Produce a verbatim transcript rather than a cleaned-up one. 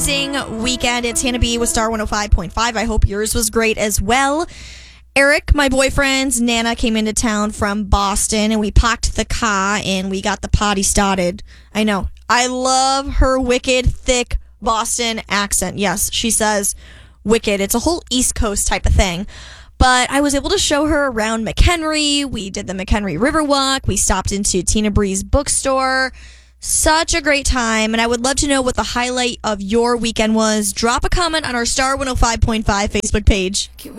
Weekend. It's Hannah B with Star one oh five point five. I hope yours was great as well. Eric, my boyfriend's Nana, came into town from Boston, and we parked the car and we got the party started. I know. I love her wicked, thick Boston accent. Yes, she says wicked. It's a whole East Coast type of thing. But I was able to show her around McHenry. We did the McHenry Riverwalk. We stopped into Tina Bree's bookstore. Such a great time, and I would love to know what the highlight of your weekend was. Drop a comment on our Star one oh five point five Facebook page.